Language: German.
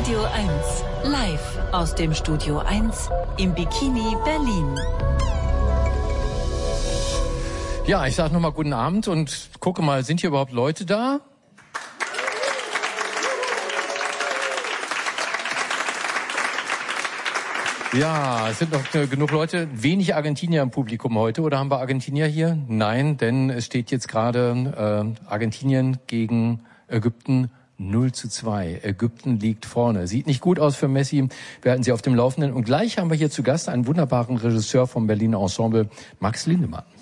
Radio 1, live aus dem Studio 1 im Bikini Berlin. Ja, ich sage nochmal guten Abend und gucke mal, sind hier überhaupt Leute da? Ja, es sind noch genug Leute. Wenig Argentinier im Publikum heute. Oder haben wir Argentinier hier? Nein, denn es steht jetzt gerade Argentinien gegen Ägypten 0:2. Ägypten liegt vorne. Sieht nicht gut aus für Messi. Wir halten Sie auf dem Laufenden. Und gleich haben wir hier zu Gast einen wunderbaren Regisseur vom Berliner Ensemble, Max Lindemann.